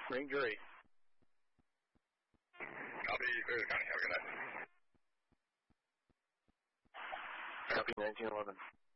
Ranger 8. Copy, clear the county. Have a good night. Copy 1911.